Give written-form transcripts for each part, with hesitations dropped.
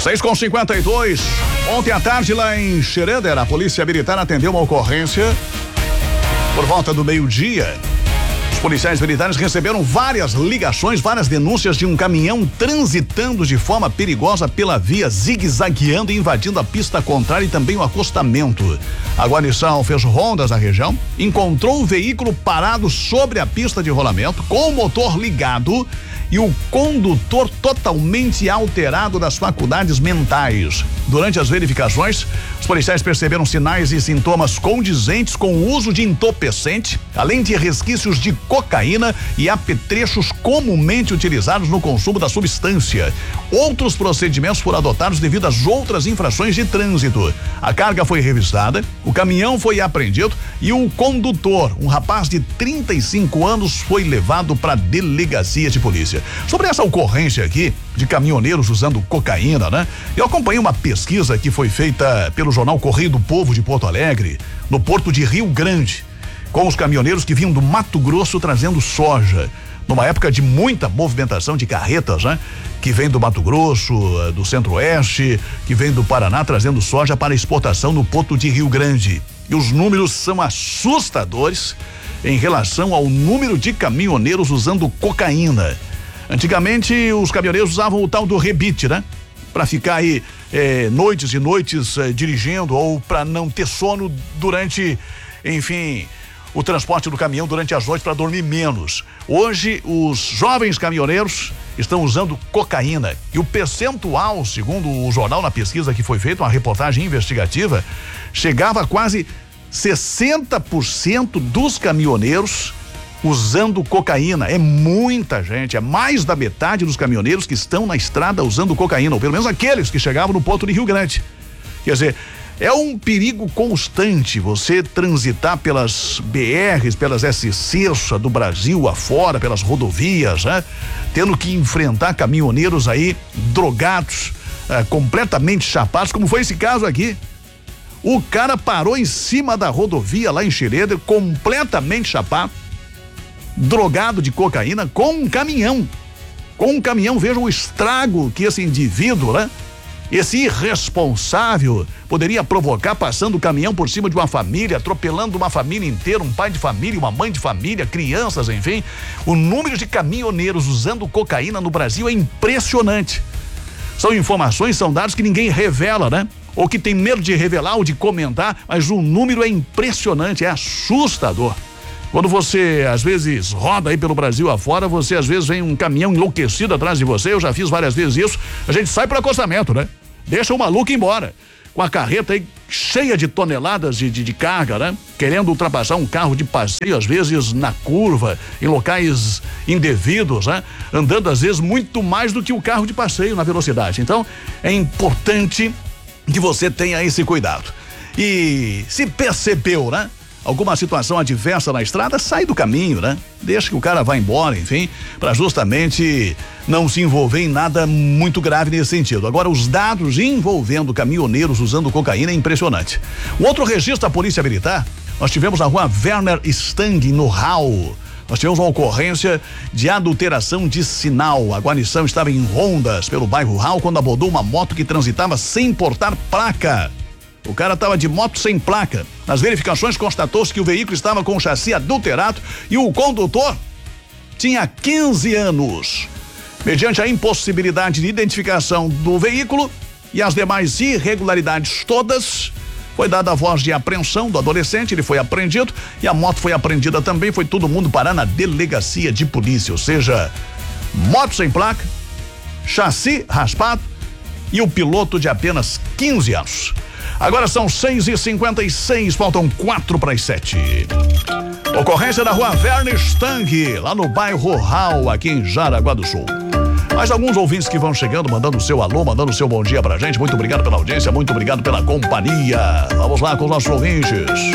6h52. Ontem à tarde, lá em Schroeder, a polícia militar atendeu uma ocorrência por volta do meio-dia. Os policiais militares receberam várias ligações, várias denúncias de um caminhão transitando de forma perigosa pela via, zigue-zagueando e invadindo a pista contrária e também o acostamento. A guarnição fez rondas na região, encontrou o veículo parado sobre a pista de rolamento, com o motor ligado e o condutor totalmente alterado das faculdades mentais. Durante as verificações, os policiais perceberam sinais e sintomas condizentes com o uso de entorpecente, além de resquícios de cocaína e apetrechos comumente utilizados no consumo da substância. Outros procedimentos foram adotados devido às outras infrações de trânsito. A carga foi revistada, o caminhão foi apreendido e o condutor, um rapaz de 35 anos, foi levado para a delegacia de polícia. Sobre essa ocorrência aqui de caminhoneiros usando cocaína, né? Eu acompanhei uma pesquisa que foi feita pelo jornal Correio do Povo de Porto Alegre, no porto de Rio Grande, com os caminhoneiros que vinham do Mato Grosso trazendo soja. Numa época de muita movimentação de carretas, né? Que vem do Mato Grosso, do Centro-Oeste, que vem do Paraná trazendo soja para exportação no porto de Rio Grande. E os números são assustadores em relação ao número de caminhoneiros usando cocaína. Antigamente, os caminhoneiros usavam o tal do rebite, né? Para ficar aí noites e noites dirigindo ou para não ter sono durante, enfim, o transporte do caminhão durante as noites para dormir menos. Hoje, os jovens caminhoneiros estão usando cocaína e o percentual, segundo o jornal na pesquisa que foi feita, uma reportagem investigativa, chegava a quase 60% dos caminhoneiros usando cocaína. É muita gente, é mais da metade dos caminhoneiros que estão na estrada usando cocaína, ou pelo menos aqueles que chegavam no porto de Rio Grande. Quer dizer, é um perigo constante você transitar pelas BRs, pelas SCs do Brasil afora, pelas rodovias, né? Tendo que enfrentar caminhoneiros aí drogados, completamente chapados, como foi esse caso aqui. O cara parou em cima da rodovia lá em Schroeder, completamente chapado, drogado de cocaína, com um caminhão. Vejam o estrago que esse indivíduo, né? Esse irresponsável poderia provocar passando o caminhão por cima de uma família, atropelando uma família inteira, um pai de família, uma mãe de família, crianças, enfim. O número de caminhoneiros usando cocaína no Brasil é impressionante. São informações, são dados que ninguém revela, né? Ou que tem medo de revelar ou de comentar, mas o número é impressionante, é assustador. Quando você, às vezes, roda aí pelo Brasil afora, você, às vezes, vem um caminhão enlouquecido atrás de você, eu já fiz várias vezes isso, a gente sai pro acostamento, né? Deixa o maluco embora, com a carreta aí cheia de toneladas de carga, né? Querendo ultrapassar um carro de passeio, às vezes, na curva, em locais indevidos, né? Andando, às vezes, muito mais do que o carro de passeio na velocidade. Então, é importante que você tenha esse cuidado. E se percebeu, né? Alguma situação adversa na estrada, sai do caminho, né? Deixa que o cara vá embora, enfim, para justamente não se envolver em nada muito grave nesse sentido. Agora, os dados envolvendo caminhoneiros usando cocaína é impressionante. O outro registro da Polícia Militar, nós tivemos na rua Werner Stang, no Rau. Nós tivemos uma ocorrência de adulteração de sinal. A guarnição estava em rondas pelo bairro Rau quando abordou uma moto que transitava sem portar placa. O cara estava de moto sem placa. Nas verificações constatou-se que o veículo estava com o chassi adulterado e o condutor tinha 15 anos. Mediante a impossibilidade de identificação do veículo e as demais irregularidades todas, foi dada a voz de apreensão do adolescente, ele foi apreendido e a moto foi apreendida também, foi todo mundo parar na delegacia de polícia, ou seja, moto sem placa, chassi raspado e o piloto de apenas 15 anos. Agora são 6h56, faltam 4 para as 7. Ocorrência da rua Werner Stang, lá no bairro Rau, aqui em Jaraguá do Sul. Mais alguns ouvintes que vão chegando, mandando o seu alô, mandando o seu bom dia pra gente. Muito obrigado pela audiência, muito obrigado pela companhia. Vamos lá com os nossos ouvintes.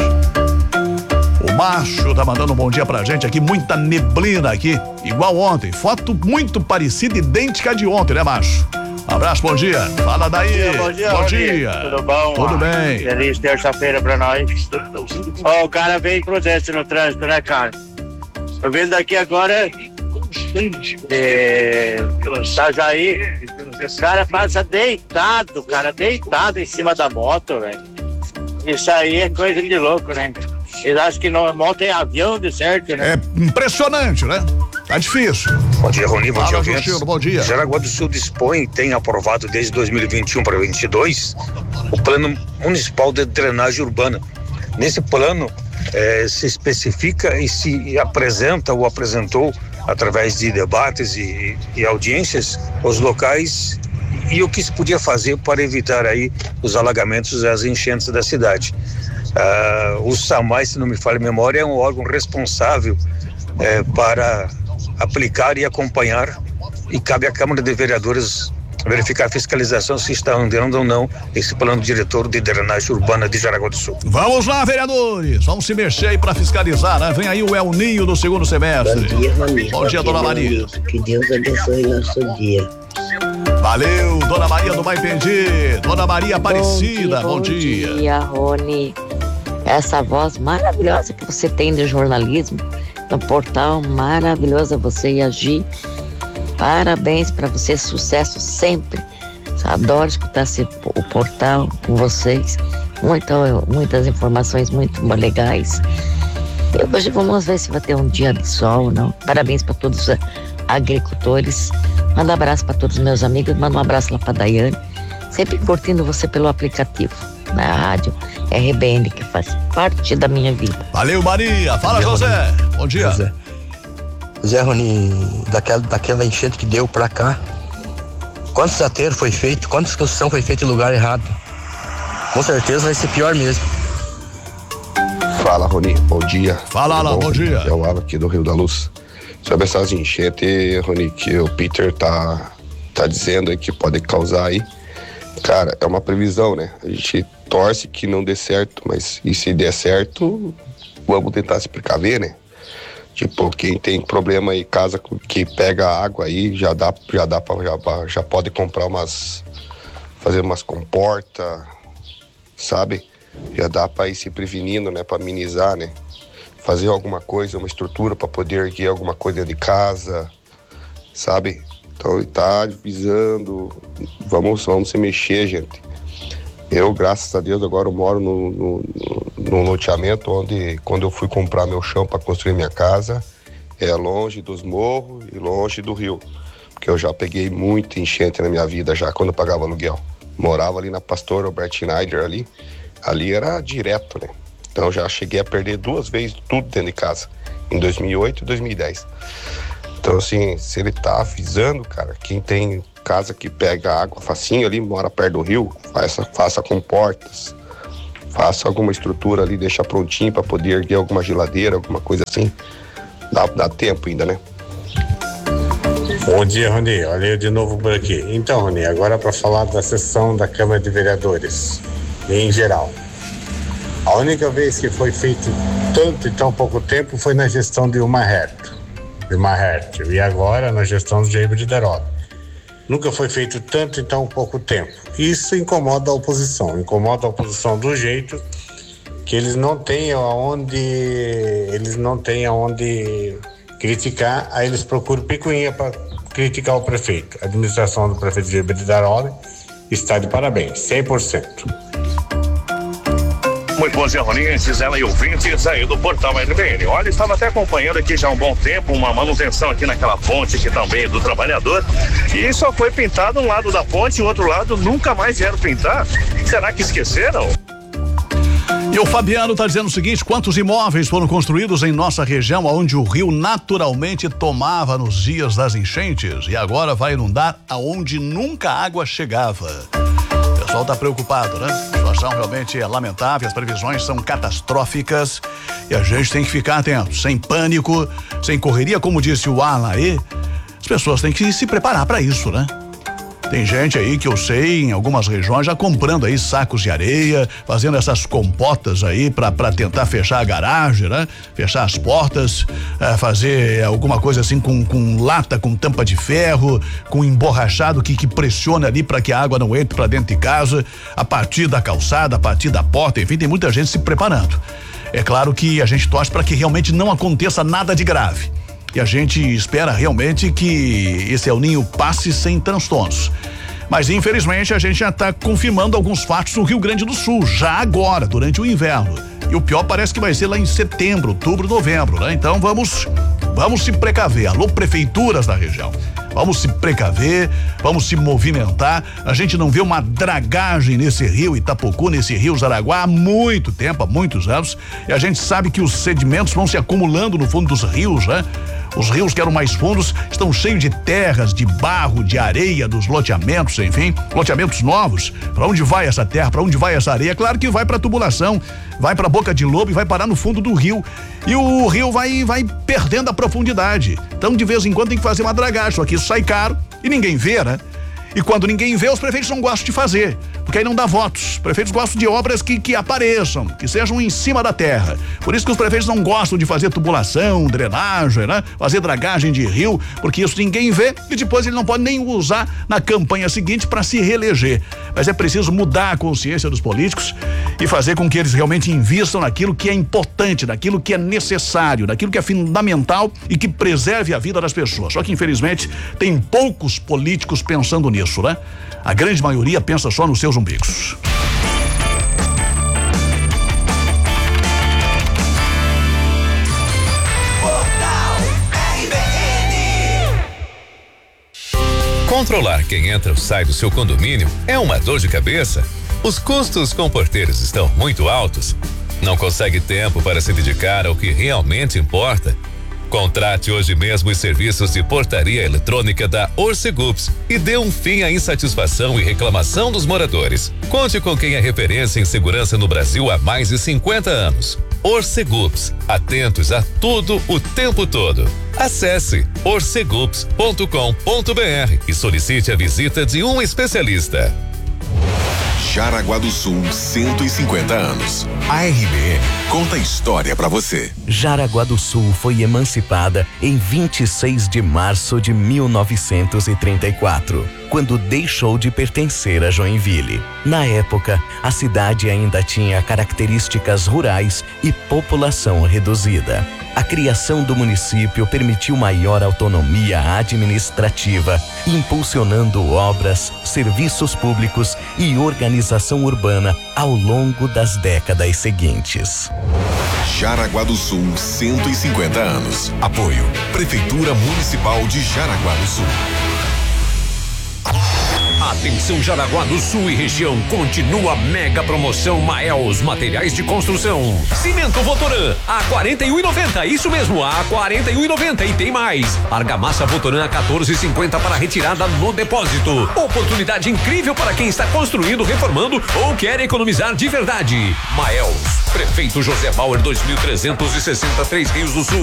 O Macho tá mandando um bom dia pra gente aqui, muita neblina aqui, igual ontem. Foto muito parecida, idêntica de ontem, né, Macho? Um abraço, bom dia. Fala daí. Bom dia. Tudo bom? Tudo bem. Feliz terça-feira pra nós. Ó, o cara veio prudente no trânsito, né, cara? Tô vendo aqui agora Itajaí, Os caras passam deitado, cara, deitado em cima da moto, velho. Isso aí é coisa de louco, né? Eles acham que moto é avião, de certo, né? É impressionante, né? Tá difícil. Bom dia, Rony. Bom dia, ouvintes. Bom dia. Jaraguá do Sul dispõe e tem aprovado desde 2021 para 2022 o Plano Municipal de Drenagem Urbana. Nesse plano se especifica e se apresenta ou apresentou através de debates e audiências os locais e o que se podia fazer para evitar aí os alagamentos e as enchentes da cidade. O SAMAI, se não me falha a memória, é um órgão responsável para aplicar e acompanhar, e cabe à Câmara de Vereadores verificar a fiscalização se está andando ou não esse plano diretor de drenagem urbana de Jaraguá do Sul. Vamos lá, vereadores, vamos se mexer aí para fiscalizar, né? Vem aí o El Ninho do segundo semestre. Bom dia, Rony. Bom dia, dona Maria. Que Deus abençoe nosso dia. Valeu, dona Maria do Baipendi, dona Maria Aparecida, bom dia. Bom dia, Rony. Essa voz maravilhosa que você tem de jornalismo, no portal, maravilhosa você e a Gi. Parabéns para você, sucesso sempre. Adoro escutar o portal com vocês. Muitas informações muito legais. E hoje vamos ver se vai ter um dia de sol ou não. Parabéns para todos os agricultores. Manda um abraço para todos os meus amigos. Manda um abraço lá para Daiane. Sempre curtindo você pelo aplicativo, na rádio RBN, que faz parte da minha vida. Valeu, Maria. Fala, José. Bom dia. Zé Rony, daquela enchente que deu pra cá, quantos aterros foi feito, quantas construção foi feita em lugar errado? Com certeza vai ser pior mesmo. Fala, Rony, bom dia. Fala, Alan, bom dia. É o Alan aqui do Rio da Luz. Sobre essas enchentes, Rony, que o Peter tá dizendo aí que pode causar aí. Cara, é uma previsão, né? A gente torce que não dê certo, mas e se der certo, vamos tentar se precaver, né? Tipo, quem tem problema aí, casa que pega água aí, já pode comprar fazer umas comportas, sabe? Já dá pra ir se prevenindo, né? Pra amenizar, né? Fazer alguma coisa, uma estrutura pra poder erguer alguma coisa de casa, sabe? Então, tá avisando, vamos se mexer, gente. Eu, graças a Deus, agora eu moro num loteamento onde, quando eu fui comprar meu chão para construir minha casa, é longe dos morros e longe do rio. Porque eu já peguei muita enchente na minha vida, já quando eu pagava aluguel. Morava ali na Pastor Albert Schneider ali era direto, né? Então já cheguei a perder 2 vezes tudo dentro de casa, em 2008 e 2010. Então, assim, se ele tá avisando, cara, quem tem casa que pega água facinho ali, mora perto do rio, faça comportas, faça alguma estrutura ali, deixa prontinho para poder erguer alguma geladeira, alguma coisa assim. Dá tempo ainda, né? Bom dia, Rony. Olha eu de novo por aqui. Então, Rony, agora para falar da sessão da Câmara de Vereadores, em geral. A única vez que foi feito tanto e tão pouco tempo foi na gestão de Ilma Hertel, e agora na gestão do Jair Briderola. Nunca foi feito tanto em tão pouco tempo. Isso incomoda a oposição do jeito que eles não têm aonde criticar, aí eles procuram picuinha para criticar o prefeito. A administração do prefeito Jair Briderola está de parabéns, 100%. Muito bom dia, Roninenses, ela e ouvintes aí do Portal RBN. Olha, estava até acompanhando aqui já há um bom tempo uma manutenção aqui naquela ponte aqui também do trabalhador, e só foi pintado um lado da ponte e o outro lado nunca mais vieram pintar. Será que esqueceram? E o Fabiano está dizendo o seguinte: quantos imóveis foram construídos em nossa região onde o rio naturalmente tomava nos dias das enchentes e agora vai inundar aonde nunca a água chegava? O pessoal está preocupado, né? A situação realmente é lamentável, as previsões são catastróficas e a gente tem que ficar atento, sem pânico, sem correria, como disse o Alan aí. As pessoas têm que se preparar para isso, né? Tem gente aí que eu sei, em algumas regiões, já comprando aí sacos de areia, fazendo essas compotas aí pra tentar fechar a garagem, né? Fechar as portas, fazer alguma coisa assim com lata, com tampa de ferro, com emborrachado que pressiona ali pra que a água não entre pra dentro de casa, a partir da calçada, a partir da porta, enfim, tem muita gente se preparando. É claro que a gente torce pra que realmente não aconteça nada de grave. E a gente espera realmente que esse El Ninho passe sem transtornos. Mas infelizmente a gente já está confirmando alguns fatos no Rio Grande do Sul, já agora, durante o inverno. E o pior parece que vai ser lá em setembro, outubro, novembro, né? Então vamos se precaver. Alô, prefeituras da região. Vamos se precaver, vamos se movimentar. A gente não vê uma dragagem nesse rio Itapocu, nesse rio Jaraguá há muito tempo, há muitos anos. E a gente sabe que os sedimentos vão se acumulando no fundo dos rios, né? Os rios que eram mais fundos estão cheios de terras, de barro, de areia, dos loteamentos, enfim, loteamentos novos. Para onde vai essa terra? Para onde vai essa areia? Claro que vai para tubulação, vai para Boca de Lobo e vai parar no fundo do rio. E o rio vai perdendo a profundidade. Então, de vez em quando tem que fazer uma dragagem, só que isso sai caro e ninguém vê, né? E quando ninguém vê, os prefeitos não gostam de fazer, porque aí não dá votos. Os prefeitos gostam de obras que apareçam, que sejam em cima da terra. Por isso que os prefeitos não gostam de fazer tubulação, drenagem, né? Fazer dragagem de rio, porque isso ninguém vê e depois ele não pode nem usar na campanha seguinte para se reeleger. Mas é preciso mudar a consciência dos políticos e fazer com que eles realmente invistam naquilo que é importante, naquilo que é necessário, naquilo que é fundamental e que preserve a vida das pessoas. Só que infelizmente tem poucos políticos pensando nisso, né? A grande maioria pensa só nos seus umbigos. Controlar quem entra ou sai do seu condomínio é uma dor de cabeça. Os custos com porteiros estão muito altos. Não consegue tempo para se dedicar ao que realmente importa? Contrate hoje mesmo os serviços de portaria eletrônica da Orcegups e dê um fim à insatisfação e reclamação dos moradores. Conte com quem é referência em segurança no Brasil há mais de 50 anos. Orcegups, atentos a tudo o tempo todo. Acesse orcegups.com.br e solicite a visita de um especialista. Jaraguá do Sul, 150 anos. A RBN conta a história pra você. Jaraguá do Sul foi emancipada em 26 de março de 1934, quando deixou de pertencer a Joinville. Na época, a cidade ainda tinha características rurais e população reduzida. A criação do município permitiu maior autonomia administrativa, impulsionando obras, serviços públicos e organização urbana ao longo das décadas seguintes. Jaraguá do Sul, 150 anos. Apoio: Prefeitura Municipal de Jaraguá do Sul. Atenção Jaraguá do Sul e região, continua a mega promoção Maels Materiais de Construção. Cimento Votoran a R$41,90, isso mesmo, a R$41,90 e tem mais. Argamassa Votoran a R$14,50 para retirada no depósito. Oportunidade incrível para quem está construindo, reformando ou quer economizar de verdade. Maels, Prefeito José Bauer 2363 Rios do Sul.